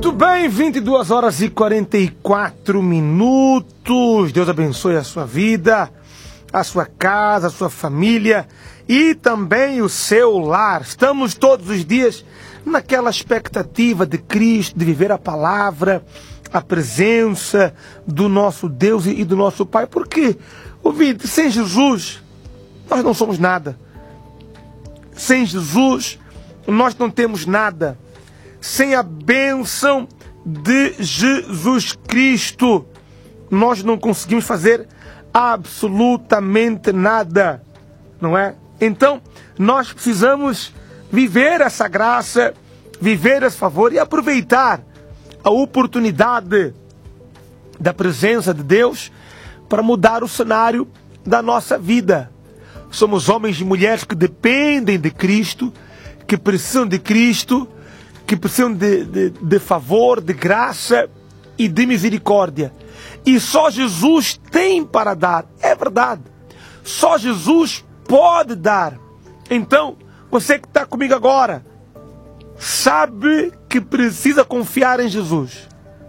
Muito bem, 22 horas e 44 minutos. Deus abençoe a sua vida, a sua casa, a sua família e também o seu lar. Estamos todos os dias naquela expectativa de Cristo, de viver a palavra, a presença do nosso Deus e do nosso Pai. Porque, ouvinte, sem Jesus nós não somos nada. Sem Jesus nós não temos nada. Sem a bênção de Jesus Cristo, nós não conseguimos fazer absolutamente nada, não é? Então, nós precisamos viver essa graça, viver esse favor e aproveitar a oportunidade da presença de Deus para mudar o cenário da nossa vida. Somos homens e mulheres que dependem de Cristo, que precisam de Cristo, que precisam de favor, de graça e de misericórdia. E só Jesus tem para dar. É verdade. Só Jesus pode dar. Então, você que está comigo agora, sabe que precisa confiar em Jesus.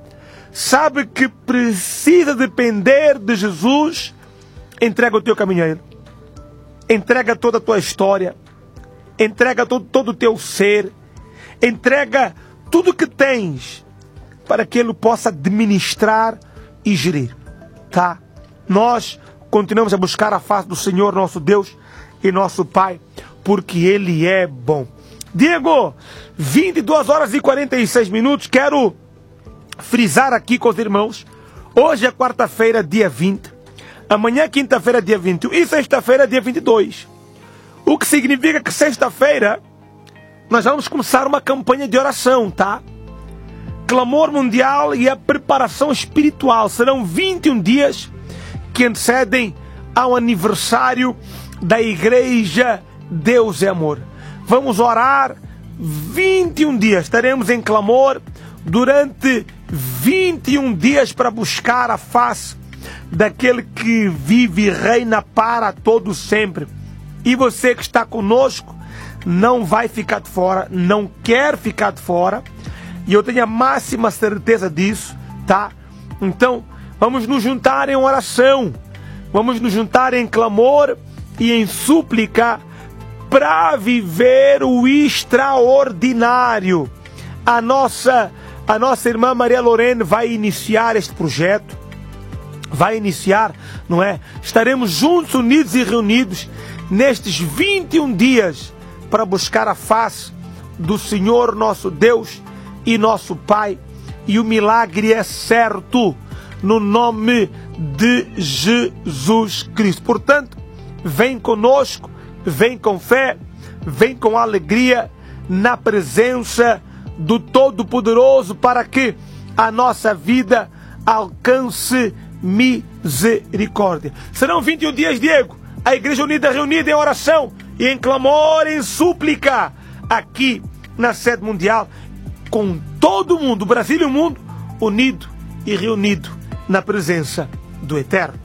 Sabe que precisa depender de Jesus. Entrega o teu caminho a Ele. Entrega toda a tua história. Entrega todo o teu ser. Entrega tudo que tens para que Ele possa administrar e gerir, tá? Nós continuamos a buscar a face do Senhor, nosso Deus e nosso Pai, porque Ele é bom. Diego, 22 horas e 46 minutos, quero frisar aqui com os irmãos, hoje é quarta-feira, dia 20, amanhã é quinta-feira, dia 21 e sexta-feira, dia 22. O que significa que sexta-feira nós vamos começar uma campanha de oração, tá? Clamor mundial e a preparação espiritual. Serão 21 dias que antecedem ao aniversário da Igreja Deus é Amor. Vamos orar 21 dias. Estaremos em clamor durante 21 dias para buscar a face daquele que vive e reina para todo sempre. E você que está conosco não vai ficar de fora, não quer ficar de fora, e eu tenho a máxima certeza disso, tá? Então, vamos nos juntar em oração, vamos nos juntar em clamor e em súplica para viver o extraordinário. A nossa irmã Maria Lorene vai iniciar este projeto, vai iniciar, não é? Estaremos juntos, unidos e reunidos nestes 21 dias para buscar a face do Senhor nosso Deus e nosso Pai, e o milagre é certo no nome de Jesus Cristo. Portanto, vem conosco, vem com fé, vem com alegria na presença do Todo-Poderoso para que a nossa vida alcance misericórdia. Serão 21 dias, Diego, a Igreja Unida reunida em oração e em clamor, em súplica, aqui na sede mundial, com todo mundo, o Brasil e o mundo, unido e reunido na presença do Eterno.